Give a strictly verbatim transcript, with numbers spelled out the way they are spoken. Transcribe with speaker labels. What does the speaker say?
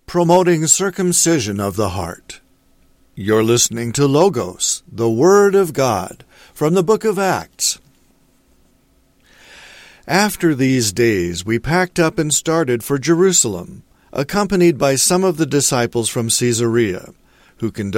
Speaker 1: promoting circumcision of the heart. You're listening to Logos, the Word of God, from the book of Acts. After these days we packed up and started for Jerusalem, accompanied by some of the disciples from Caesarea, who conducted